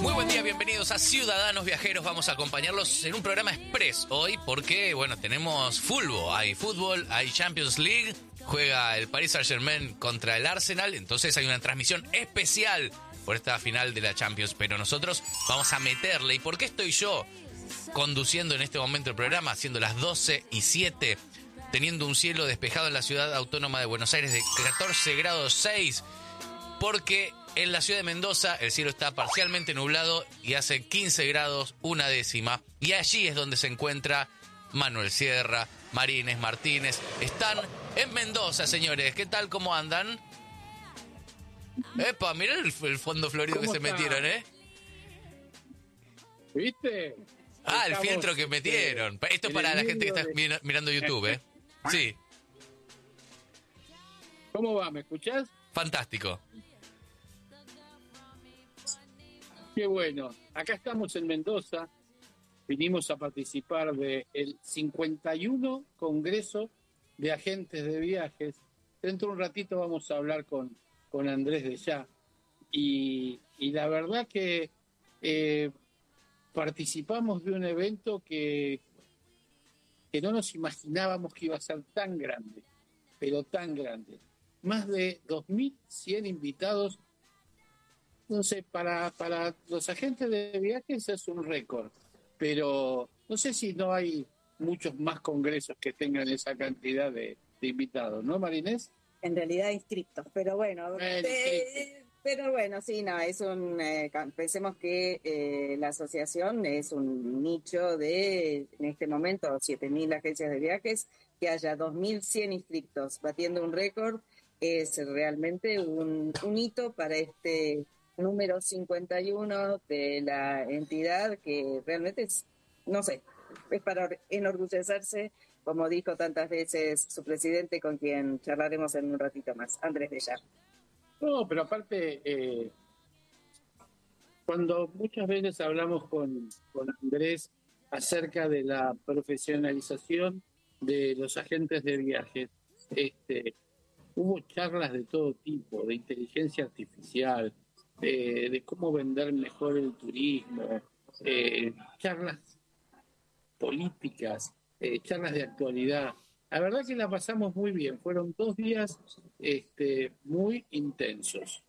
Muy buen día, bienvenidos a Ciudadanos Viajeros. Vamos a acompañarlos en un programa express hoy porque, bueno, tenemos fútbol, hay Champions League, juega el Paris Saint-Germain contra el Arsenal, entonces hay una transmisión especial por esta final de la Champions, pero nosotros vamos a meterle. ¿Y por qué estoy yo conduciendo en este momento el programa, siendo las 12:07, teniendo un cielo despejado en la ciudad autónoma de Buenos Aires de 14 grados 6? Porque en la ciudad de Mendoza el cielo está parcialmente nublado y hace 15 grados una décima. Y allí es donde se encuentra Manuel Sierra, Marines Martínez. Están en Mendoza, señores. ¿Qué tal? ¿Cómo andan? Epa, mirá el fondo florido que se metieron, ¿eh? ¿Viste? El filtro que metieron. Esto es para la gente que está mirando YouTube, ¿eh? Sí. ¿Cómo va? ¿Me escuchás? Fantástico. Qué bueno. Acá estamos en Mendoza. Vinimos a participar del 51 Congreso de Agentes de Viajes. Dentro de un ratito vamos a hablar con Andrés de Ya. Y la verdad que participamos de un evento que no nos imaginábamos que iba a ser tan grande, pero tan grande. Más de 2.100 invitados. No sé, para los agentes de viajes es un récord, pero no sé si no hay muchos más congresos que tengan esa cantidad de invitados, ¿no, Marinés? En realidad inscriptos, pero bueno, sí, no, es un, pensemos que la asociación es un nicho de, en este momento, 7.000 agencias de viajes, que haya 2.100 inscriptos, batiendo un récord, es realmente un hito para este número 51 de la entidad, que realmente es, no sé, es para enorgullecerse, como dijo tantas veces su presidente, con quien charlaremos en un ratito más, Andrés de Ya. No, pero aparte, cuando muchas veces hablamos con Andrés acerca de la profesionalización de los agentes de viajes, hubo charlas de todo tipo, de inteligencia artificial, de cómo vender mejor el turismo, charlas políticas, charlas de actualidad. La verdad que la pasamos muy bien, fueron 2 días muy intensos.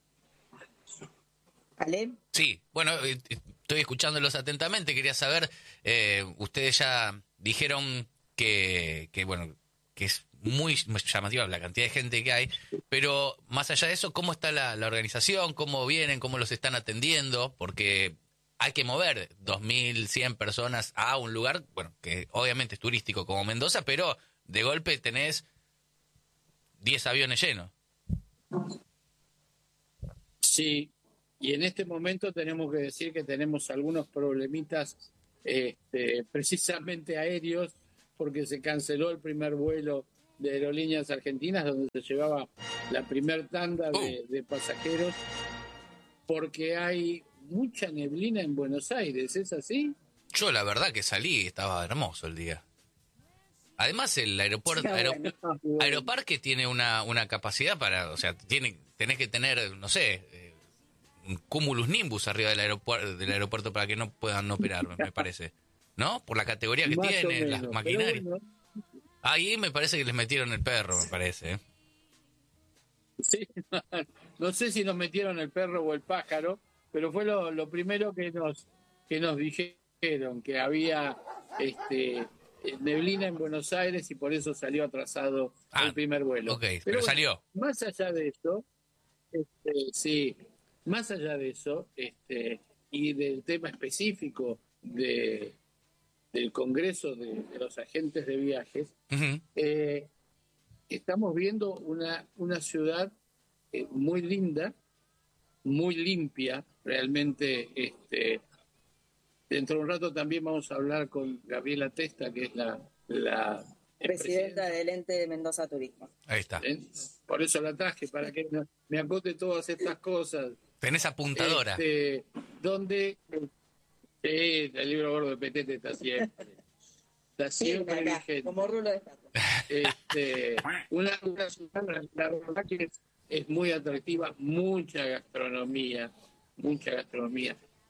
¿Ale? Sí, bueno, estoy escuchándolos atentamente, quería saber, ustedes ya dijeron que es muy llamativa la cantidad de gente que hay, pero más allá de eso, ¿cómo está la organización? ¿Cómo vienen? ¿Cómo los están atendiendo? Porque hay que mover 2.100 personas a un lugar, bueno, que obviamente es turístico como Mendoza, pero de golpe tenés 10 aviones llenos. Sí, y en este momento tenemos que decir que tenemos algunos problemitas precisamente aéreos, porque se canceló el primer vuelo de Aerolíneas Argentinas, donde se llevaba la primer tanda de pasajeros, porque hay mucha neblina en Buenos Aires, ¿es así? Yo la verdad que salí, estaba hermoso el día. Además el aeropuerto, Aeroparque tiene una capacidad para, o sea, tenés que tener, no sé, un cumulus nimbus arriba del aeropuerto para que no puedan operar, me parece. ¿No? Por la categoría que tiene, las maquinarias. Bueno. Ahí me parece que les metieron el perro, me parece. Sí, no sé si nos metieron el perro o el pájaro, pero fue lo primero que nos dijeron, que había neblina en Buenos Aires y por eso salió atrasado el primer vuelo. Ok, pero bueno, salió. Más allá de eso, sí, más allá de eso, y del tema específico del Congreso de los Agentes de Viajes, uh-huh. Estamos viendo una ciudad muy linda, muy limpia, realmente. Dentro de un rato también vamos a hablar con Gabriela Testa, que es la presidenta del ente de Mendoza Turismo. Ahí está. Por eso la traje, para que me acote todas estas cosas. Tenés apuntadora. Donde el libro gordo de Petete está siempre. Está siempre vigente. Como rulo de estatua. Una ciudad, la verdad que es muy atractiva, mucha gastronomía.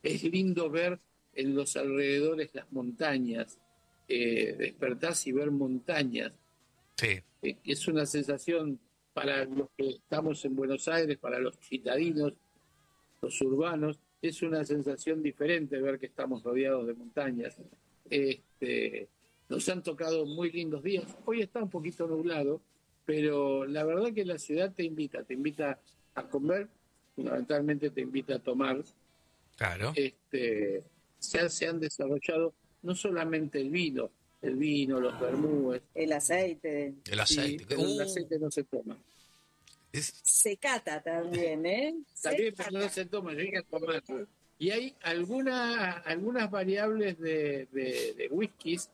Es lindo ver en los alrededores las montañas, despertarse y ver montañas. Sí. Es una sensación para los que estamos en Buenos Aires, para los citadinos, los urbanos, es una sensación diferente ver que estamos rodeados de montañas. Nos han tocado muy lindos días. Hoy está un poquito nublado, pero la verdad que la ciudad te invita a comer, fundamentalmente te invita a tomar. Claro. Se han desarrollado no solamente el vino, los vermúes. El aceite. Sí, pero el aceite no se toma. Se cata también, ¿eh? También, pero no se toma, llega a tomar. Y hay algunas variables de whiskies,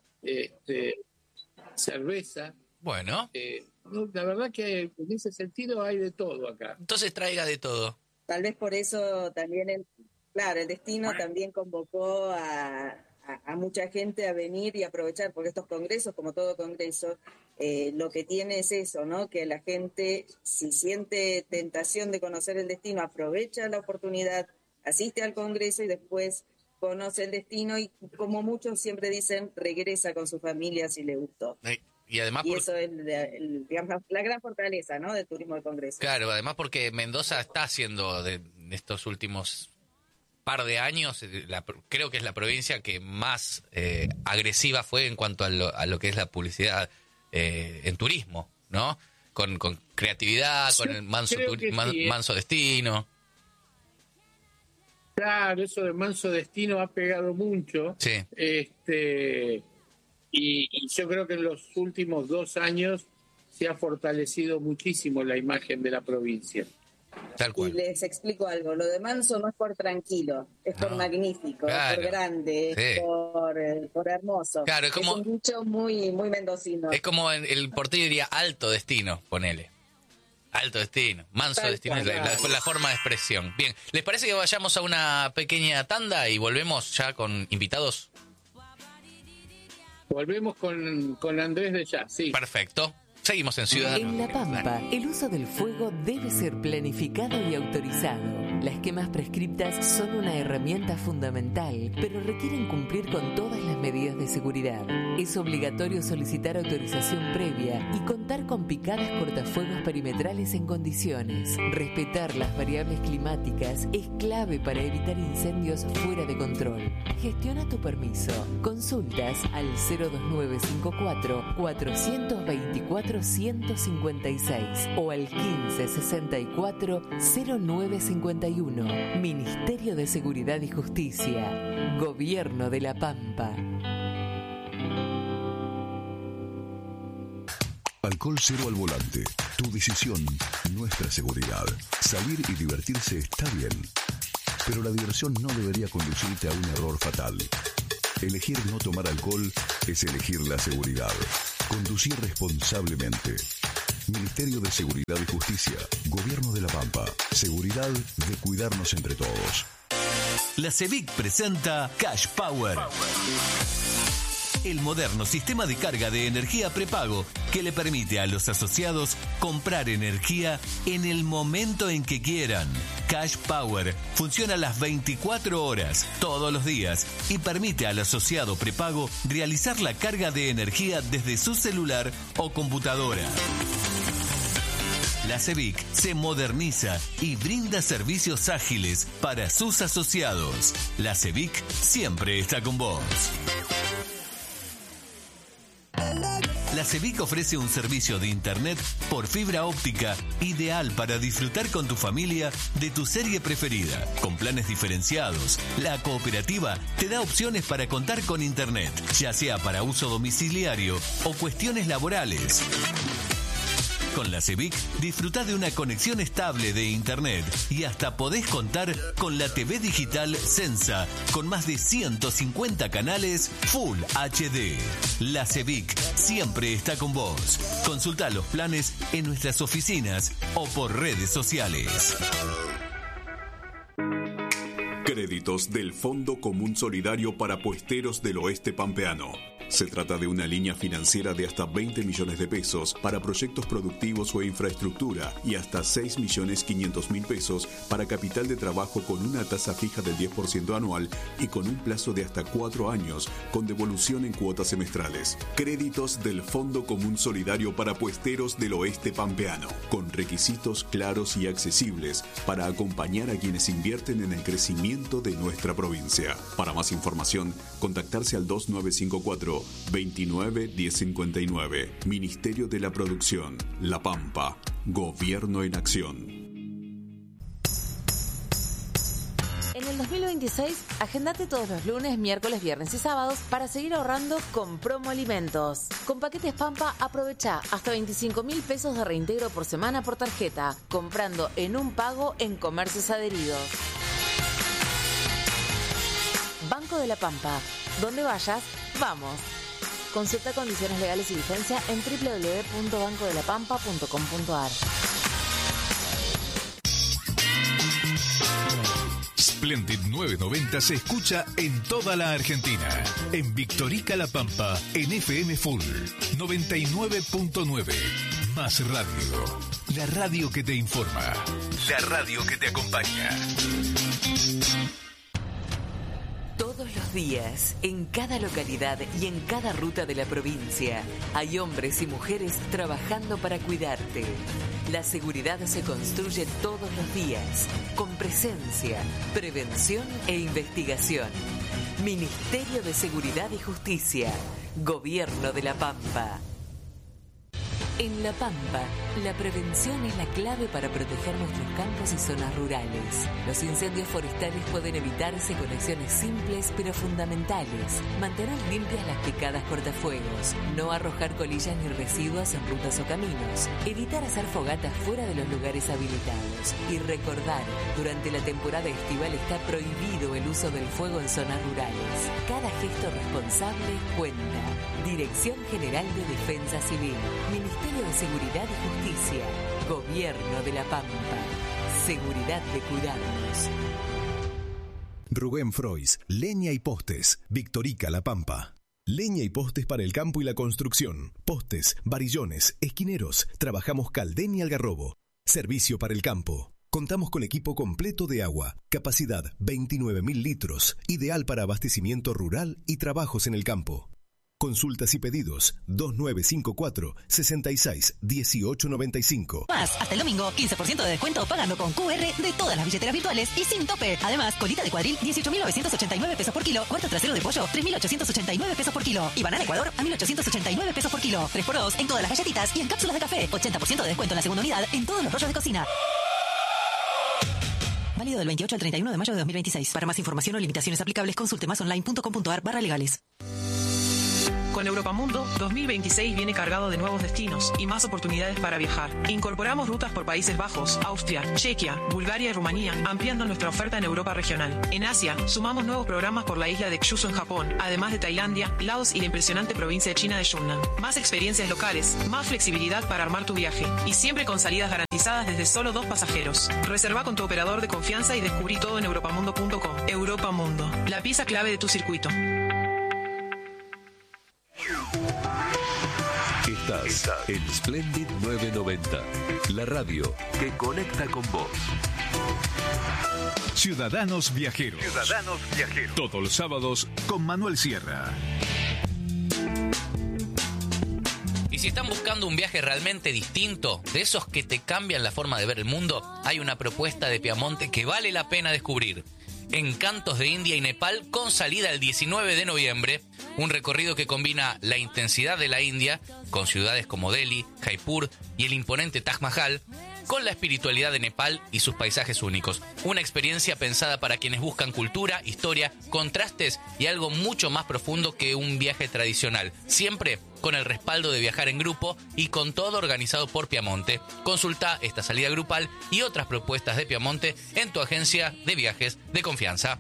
cerveza. Bueno. La verdad que en ese sentido hay de todo acá. Entonces traiga de todo. Tal vez por eso también, el destino también convocó a mucha gente a venir y aprovechar, porque estos congresos, como todo congreso, lo que tiene es eso, ¿no? Que la gente, si siente tentación de conocer el destino, aprovecha la oportunidad, asiste al congreso y después conoce el destino y, como muchos siempre dicen, regresa con su familia si le gustó. Y además eso es digamos, la gran fortaleza, ¿no?, del turismo de congreso. Claro, además porque Mendoza está haciendo de estos últimos par de años, creo que es la provincia que más agresiva fue en cuanto a lo que es la publicidad en turismo, ¿no? Con creatividad, con el manso destino. Claro, eso de manso destino ha pegado mucho. Sí. Y yo creo que en los últimos 2 años se ha fortalecido muchísimo la imagen de la provincia. Tal cual. Y les explico algo, lo de manso no es por tranquilo, es por magnífico, es por grande, es por hermoso. Claro, es un dicho muy, muy mendocino. Es como el porteño diría alto destino, ponele. Alto destino, manso destino, es la forma de expresión. Bien, ¿les parece que vayamos a una pequeña tanda y volvemos ya con invitados? Volvemos con Andrés de Jazz, sí. Perfecto. Seguimos en Ciudadanos. En La Pampa, el uso del fuego debe ser planificado y autorizado. Las quemas prescriptas son una herramienta fundamental, pero requieren cumplir con todas las medidas de seguridad. Es obligatorio solicitar autorización previa y contar con picadas cortafuegos perimetrales en condiciones. Respetar las variables climáticas es clave para evitar incendios fuera de control. Gestiona tu permiso. Consultas al 02954 424 156 o al 1564 0951. Ministerio de Seguridad y Justicia. Gobierno de La Pampa. Alcohol cero al volante. Tu decisión, nuestra seguridad. Salir y divertirse está bien, pero la diversión no debería conducirte a un error fatal. Elegir no tomar alcohol es elegir la seguridad. Conducir responsablemente. Ministerio de Seguridad y Justicia. Gobierno de La Pampa. Seguridad de cuidarnos entre todos. La CEVIC presenta Cash Power. El moderno sistema de carga de energía prepago que le permite a los asociados comprar energía en el momento en que quieran. Cash Power funciona las 24 horas, todos los días, y permite al asociado prepago realizar la carga de energía desde su celular o computadora. La CEVIC se moderniza y brinda servicios ágiles para sus asociados. La CEVIC siempre está con vos. La CEVIC ofrece un servicio de internet por fibra óptica ideal para disfrutar con tu familia de tu serie preferida. Con planes diferenciados, la cooperativa te da opciones para contar con internet, ya sea para uso domiciliario o cuestiones laborales. Con la CEVIC disfrutá de una conexión estable de internet y hasta podés contar con la TV digital Sensa con más de 150 canales Full HD. La CEVIC siempre está con vos. Consultá los planes en nuestras oficinas o por redes sociales. Créditos del Fondo Común Solidario para Puesteros del Oeste Pampeano. Se trata de una línea financiera de hasta 20 millones de pesos para proyectos productivos o infraestructura y hasta 6.500.000 pesos para capital de trabajo con una tasa fija del 10% anual y con un plazo de hasta 4 años con devolución en cuotas semestrales. Créditos del Fondo Común Solidario para Puesteros del Oeste Pampeano, con requisitos claros y accesibles para acompañar a quienes invierten en el crecimiento de nuestra provincia. Para más información, contactarse al 2954 29 1059. Ministerio de la Producción, La Pampa. Gobierno en acción. En el 2026, agendate todos los lunes, miércoles, viernes y sábados para seguir ahorrando con Promo Alimentos. Con paquetes Pampa, aprovecha hasta 25.000 pesos de reintegro por semana por tarjeta, comprando en un pago en comercios adheridos. Banco de la Pampa. Donde vayas, vamos. Consulta condiciones legales y vigencia en www.bancodelapampa.com.ar. Splendid 990 se escucha en toda la Argentina. En Victorica La Pampa, en FM Full 99.9. Más radio. La radio que te informa. La radio que te acompaña. Todos los días, en cada localidad y en cada ruta de la provincia, hay hombres y mujeres trabajando para cuidarte. La seguridad se construye todos los días, con presencia, prevención e investigación. Ministerio de Seguridad y Justicia, Gobierno de La Pampa. En La Pampa, la prevención es la clave para proteger nuestros campos y zonas rurales. Los incendios forestales pueden evitarse con acciones simples pero fundamentales. Mantener limpias las picadas cortafuegos, no arrojar colillas ni residuos en rutas o caminos, evitar hacer fogatas fuera de los lugares habilitados y recordar, durante la temporada estival está prohibido el uso del fuego en zonas rurales. Cada gesto responsable cuenta. Dirección General de Defensa Civil, Ministerio de Seguridad y Justicia, Gobierno de La Pampa. Seguridad de cuidarnos. Rubén Frois, Leña y Postes, Victorica La Pampa. Leña y postes para el campo y la construcción. Postes, varillones, esquineros. Trabajamos Caldén y Algarrobo. Servicio para el campo. Contamos con equipo completo de agua. Capacidad 29.000 litros. Ideal para abastecimiento rural y trabajos en el campo. Consultas y pedidos 2954-66-1895. Más, hasta el domingo, 15% de descuento pagando con QR de todas las billeteras virtuales y sin tope. Además, colita de cuadril, 18.989 pesos por kilo. Cuarto trasero de pollo, 3.889 pesos por kilo. Y banana Ecuador, a 1.889 pesos por kilo. 3x2 en todas las galletitas y en cápsulas de café. 80% de descuento en la segunda unidad en todos los rollos de cocina. Válido del 28 al 31 de mayo de 2026. Para más información o limitaciones aplicables, consulte masonline.com.ar/legales. Con Europamundo, 2026 viene cargado de nuevos destinos y más oportunidades para viajar. Incorporamos rutas por Países Bajos, Austria, Chequia, Bulgaria y Rumanía, ampliando nuestra oferta en Europa regional. En Asia, sumamos nuevos programas por la isla de Kyushu en Japón, además de Tailandia, Laos y la impresionante provincia de China de Yunnan. Más experiencias locales, más flexibilidad para armar tu viaje y siempre con salidas garantizadas desde solo 2 pasajeros. Reserva con tu operador de confianza y descubrí todo en europamundo.com. Europamundo, la pieza clave de tu circuito. Estás en Splendid 990, la radio que conecta con vos. Ciudadanos Viajeros. Todos los sábados con Manuel Sierra. Y si están buscando un viaje realmente distinto, de esos que te cambian la forma de ver el mundo, hay una propuesta de Piamonte que vale la pena descubrir. Encantos de India y Nepal con salida el 19 de noviembre, un recorrido que combina la intensidad de la India, con ciudades como Delhi, Jaipur y el imponente Taj Mahal, con la espiritualidad de Nepal y sus paisajes únicos. Una experiencia pensada para quienes buscan cultura, historia, contrastes y algo mucho más profundo que un viaje tradicional, siempre con el respaldo de viajar en grupo y con todo organizado por Piamonte. Consulta esta salida grupal y otras propuestas de Piamonte en tu agencia de viajes de confianza.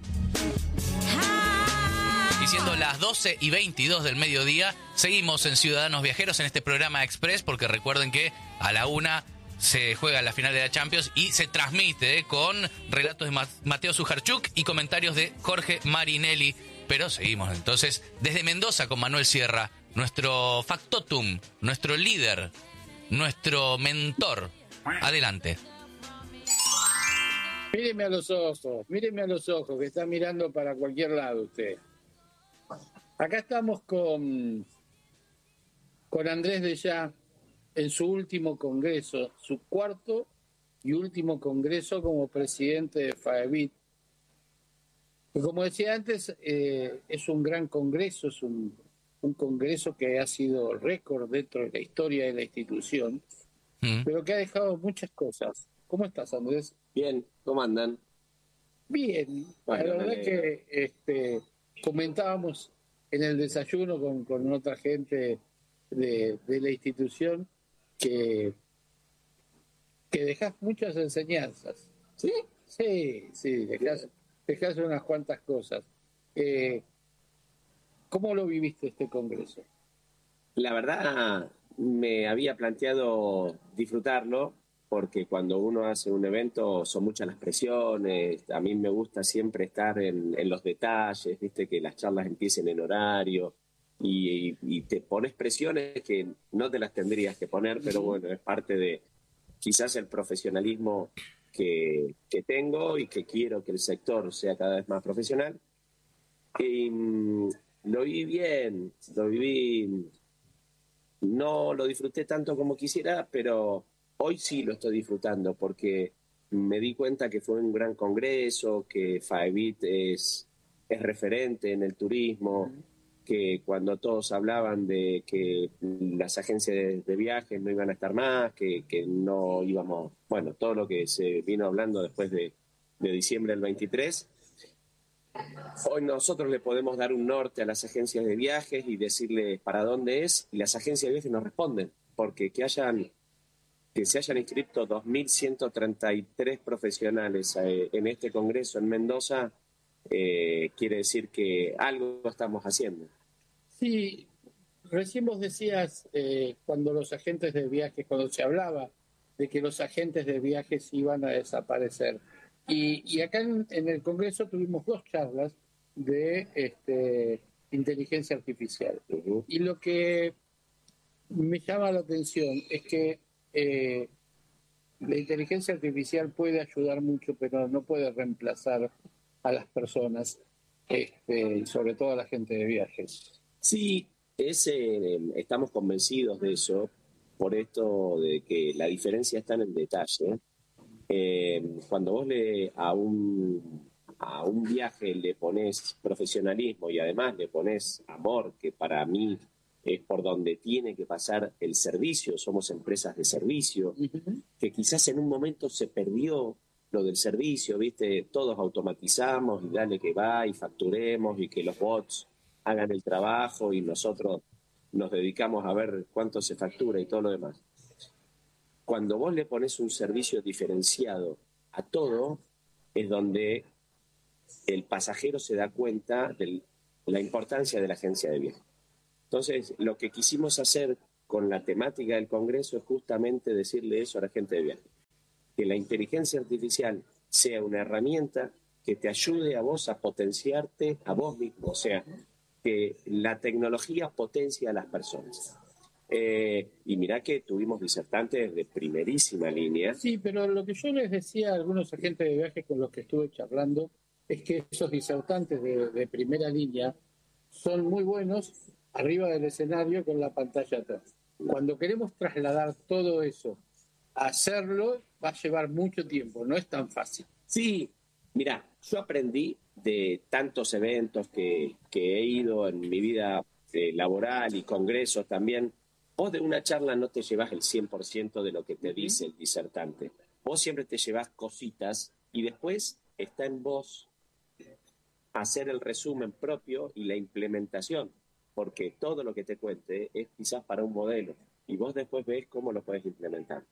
Y siendo las 12:22 del mediodía, seguimos en Ciudadanos Viajeros en este programa Express, porque recuerden que a la 1 se juega la final de la Champions y se transmite con relatos de Mateo Sujarchuk y comentarios de Jorge Marinelli. pero seguimos entonces desde Mendoza con Manuel Sierra, nuestro factotum, nuestro líder, nuestro mentor. Adelante. Míreme a los ojos, que está mirando para cualquier lado usted. Acá estamos con Andrés Dellá en su último congreso, su cuarto y último congreso como presidente de FAEBIT. Y como decía antes, es un gran congreso, es un congreso que ha sido récord dentro de la historia de la institución, pero que ha dejado muchas cosas. ¿Cómo estás, Andrés? Bien, ¿cómo andan? Bien, bueno, la verdad que comentábamos en el desayuno con otra gente de la institución que dejás muchas enseñanzas. ¿Sí? Sí, dejás unas cuantas cosas. ¿Cómo lo viviste este congreso? La verdad, me había planteado disfrutarlo, porque cuando uno hace un evento son muchas las presiones. A mí me gusta siempre estar en los detalles, viste, que las charlas empiecen en horario y te pones presiones que no te las tendrías que poner, pero bueno, es parte de quizás el profesionalismo que tengo y que quiero que el sector sea cada vez más profesional. Y lo viví bien, no lo disfruté tanto como quisiera, pero hoy sí lo estoy disfrutando porque me di cuenta que fue un gran congreso, que FAEBIT es referente en el turismo, que cuando todos hablaban de que las agencias de viajes no iban a estar más, que no íbamos, bueno, todo lo que se vino hablando después de diciembre del 23, hoy nosotros le podemos dar un norte a las agencias de viajes y decirles para dónde es, y las agencias de viajes nos responden, porque que se hayan inscrito 2.133 profesionales en este congreso en Mendoza, quiere decir que algo estamos haciendo. Sí, recién vos decías cuando se hablaba de que los agentes de viajes iban a desaparecer. Y acá en el congreso tuvimos 2 charlas de inteligencia artificial. Y lo que me llama la atención es que la inteligencia artificial puede ayudar mucho, pero no puede reemplazar a las personas, sobre todo a la gente de viajes. Sí, estamos convencidos de eso, por esto de que la diferencia está en el detalle. Cuando vos a un viaje le pones profesionalismo y además le pones amor, que para mí es por donde tiene que pasar el servicio, somos empresas de servicio, que quizás en un momento se perdió lo del servicio, ¿viste? Todos automatizamos y dale que va y facturemos y que los bots hagan el trabajo y nosotros nos dedicamos a ver cuánto se factura y todo lo demás. Cuando vos le pones un servicio diferenciado a todo, es donde el pasajero se da cuenta de la importancia de la agencia de viajes. Entonces, lo que quisimos hacer con la temática del Congreso es justamente decirle eso a la gente de viajes. Que la inteligencia artificial sea una herramienta que te ayude a vos a potenciarte a vos mismo. O sea, que la tecnología potencia a las personas. Y mirá que tuvimos disertantes de primerísima línea. Sí, pero lo que yo les decía a algunos agentes de viajes con los que estuve charlando es que esos disertantes de primera línea son muy buenos arriba del escenario con la pantalla atrás. Cuando queremos trasladar todo eso, hacerlo va a llevar mucho tiempo, no es tan fácil. Sí, mirá, yo aprendí de tantos eventos que he ido en mi vida laboral y congresos también. Vos de una charla no te llevas el 100% de lo que te dice el disertante. Vos siempre te llevas cositas y después está en vos hacer el resumen propio y la implementación, porque todo lo que te cuente es quizás para un modelo y vos después ves cómo lo puedes implementar.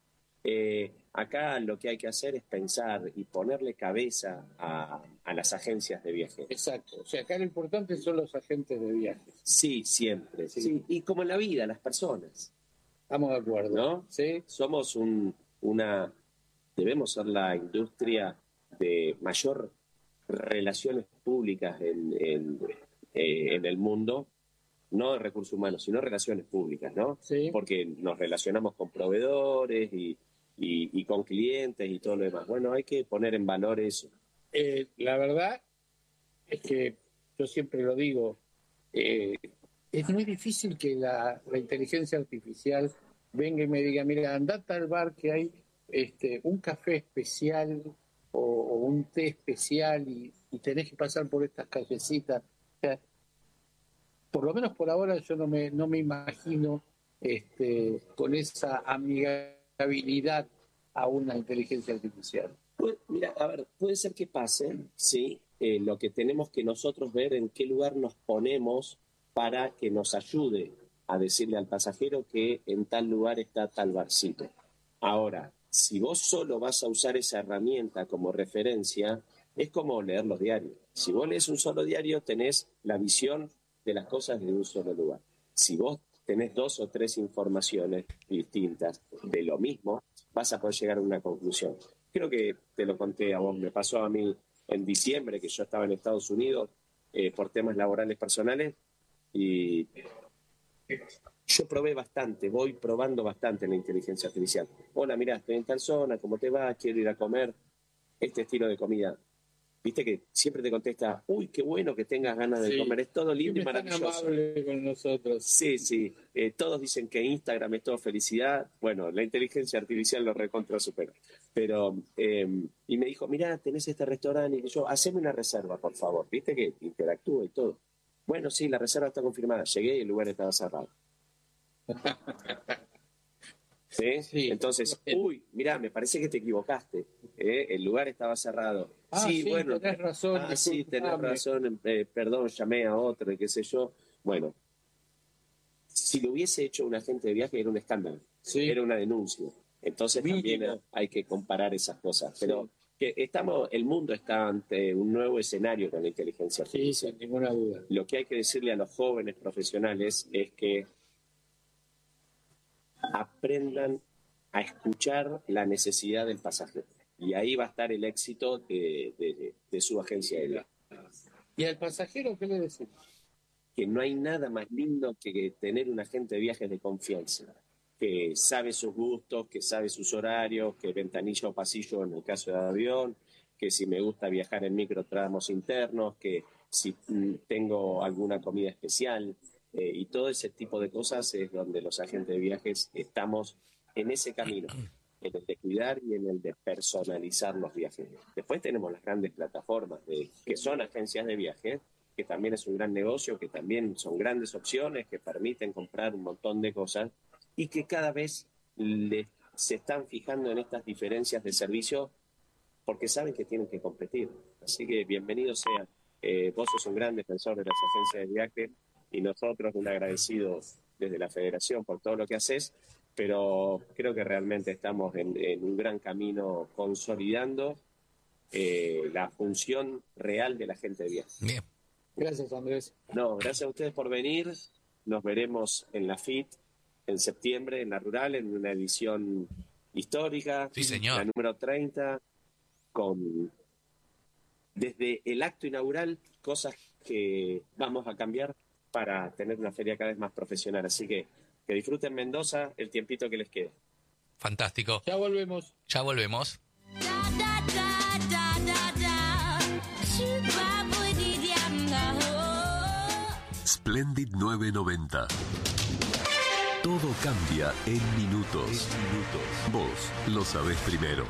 Acá lo que hay que hacer es pensar y ponerle cabeza a las agencias de viaje. Exacto, o sea, acá lo importante son los agentes de viaje. Sí, siempre. Sí. Y como en la vida, las personas. Estamos de acuerdo, ¿no? Sí. Somos debemos ser la industria de mayor relaciones públicas en el mundo, no de recursos humanos, sino relaciones públicas, ¿no? Sí. Porque nos relacionamos con proveedores y con clientes y todo lo demás. Bueno, hay que poner en valor eso. La verdad es que yo siempre lo digo, es muy difícil que la inteligencia artificial venga y me diga, mira, andate al bar que hay un café especial o un té especial y tenés que pasar por estas callecitas. O sea, por lo menos por ahora yo no me imagino con esa amigabilidad a una inteligencia artificial. Mira, a ver, puede ser que pase, sí. Lo que tenemos que nosotros ver en qué lugar nos ponemos para que nos ayude a decirle al pasajero que en tal lugar está tal barcito. Ahora, si vos solo vas a usar esa herramienta como referencia, es como leer los diarios. Si vos lees un solo diario, tenés la visión de las cosas de un solo lugar. Si vos tenés 2 o 3 informaciones distintas de lo mismo, vas a poder llegar a una conclusión. Creo que te lo conté a vos, me pasó a mí en diciembre, que yo estaba en Estados Unidos por temas laborales personales, y yo probé bastante, voy probando bastante la inteligencia artificial. Hola, mirá, estoy en tal zona, ¿cómo te va? Quiero ir a comer este estilo de comida. Viste que siempre te contesta, uy, qué bueno que tengas ganas de comer, es todo lindo y maravilloso. Amable con nosotros. Sí, todos dicen que Instagram es todo felicidad. Bueno, la inteligencia artificial lo recontra supera. Pero, y me dijo, mirá, tenés este restaurante, y yo, haceme una reserva, por favor. Viste que interactúa y todo. Bueno, sí, la reserva está confirmada. Llegué y el lugar estaba cerrado. ¿Sí? Sí. Entonces, uy, mirá, me parece que te equivocaste. El lugar estaba cerrado. Sí, bueno. Tenés razón. Sí, tenés razón. Perdón, llamé a otro, qué sé yo. Bueno, si lo hubiese hecho un agente de viaje era un escándalo. Sí. Era una denuncia. Entonces también hay que comparar esas cosas. Pero que el mundo está ante un nuevo escenario con la inteligencia artificial. Sí, sin ninguna duda. Lo que hay que decirle a los jóvenes profesionales es que aprendan a escuchar la necesidad del pasajero. Y ahí va a estar el éxito de su agencia de viaje. ¿Y al pasajero qué le decimos? Que no hay nada más lindo que tener un agente de viajes de confianza, que sabe sus gustos, que sabe sus horarios, que ventanilla o pasillo en el caso de avión, que si me gusta viajar en micro tramos internos, que si tengo alguna comida especial, y todo ese tipo de cosas es donde los agentes de viajes estamos en ese camino, en el de cuidar y en el de personalizar los viajes. Después tenemos las grandes plataformas que son agencias de viajes, que también es un gran negocio, que también son grandes opciones, que permiten comprar un montón de cosas y que cada vez se están fijando en estas diferencias de servicio porque saben que tienen que competir. Así que bienvenido sea. Vos sos un gran defensor de las agencias de viaje y nosotros un agradecido desde la Federación por todo lo que haces, pero creo que realmente estamos en un gran camino consolidando la función real de la agente de viaje. Bien. Gracias, Andrés. No, gracias a ustedes por venir. Nos veremos en la FIT en septiembre, en la Rural, en una edición histórica. Sí, señor. La número 30, desde el acto inaugural, cosas que vamos a cambiar para tener una feria cada vez más profesional. Así que disfruten Mendoza el tiempito que les quede. Fantástico. Ya volvemos. Ya volvemos. Splendid 990. Todo cambia en minutos. Vos lo sabés primero.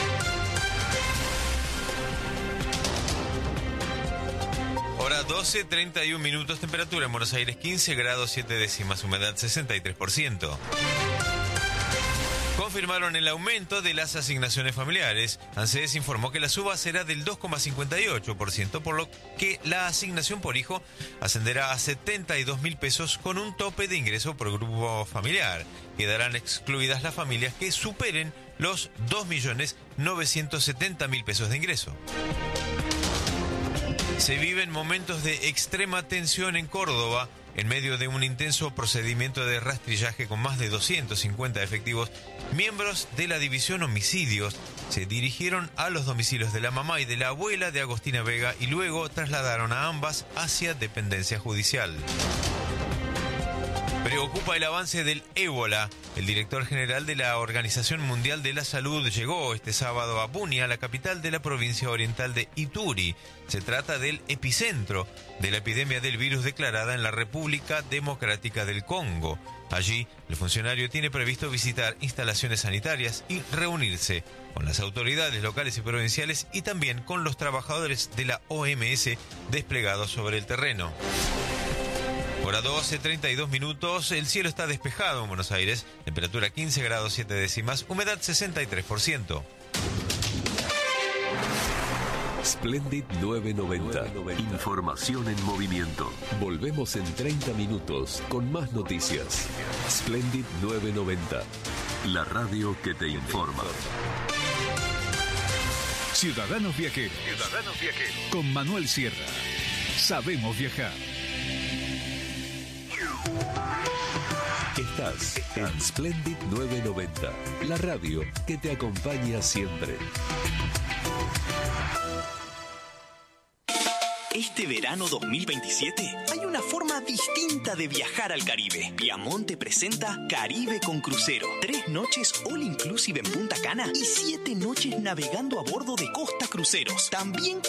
Hora 12:31 minutos, temperatura en Buenos Aires 15 grados 7 décimas, humedad 63%. Confirmaron el aumento de las asignaciones familiares. ANSES informó que la suba será del 2,58%, por lo que la asignación por hijo ascenderá a 72.000 pesos con un tope de ingreso por grupo familiar. Quedarán excluidas las familias que superen los 2.970.000 pesos de ingreso. Se viven momentos de extrema tensión en Córdoba En medio de un intenso procedimiento de rastrillaje con más de 250 efectivos, miembros de la División Homicidios se dirigieron a los domicilios de la mamá y de la abuela de Agostina Vega y luego trasladaron a ambas hacia dependencia judicial. Preocupa el avance del ébola. El director general de la Organización Mundial de la Salud llegó este sábado a Bunia, la capital de la provincia oriental de Ituri. Se trata del epicentro de la epidemia del virus declarada en la República Democrática del Congo. Allí, el funcionario tiene previsto visitar instalaciones sanitarias y reunirse con las autoridades locales y provinciales y también con los trabajadores de la OMS desplegados sobre el terreno. Hora 12:32 minutos, el cielo está despejado en Buenos Aires, temperatura 15 grados 7 décimas, humedad 63%. Splendid 990. Información en movimiento. Volvemos en 30 minutos con más noticias. Splendid 990. La radio que te informa. Ciudadanos Viajeros. Con Manuel Sierra. Sabemos viajar. Estás en Splendid 990, la radio que te acompaña siempre. Este verano 2027 hay una forma distinta de viajar al Caribe. Viamonte presenta Caribe con crucero. 3 noches all inclusive en Punta Cana y 7 noches navegando a bordo de Costa Cruceros. También